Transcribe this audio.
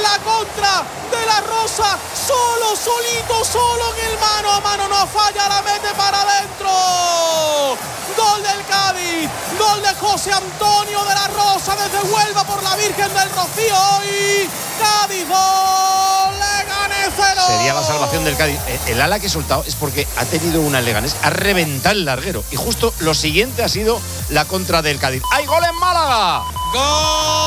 la contra de la Rosa, solo en el mano a mano, no falla, la mete para adentro. Gol del Cádiz, gol de José Antonio de la Rosa desde Huelva por la Virgen del Rocío. Hoy Cádiz 2, Leganés 0. Sería la salvación del Cádiz. El ala que he soltado es porque ha tenido una Leganés, ha reventado el larguero, y justo lo siguiente ha sido la contra del Cádiz. ¡Hay gol en Málaga! ¡Gol!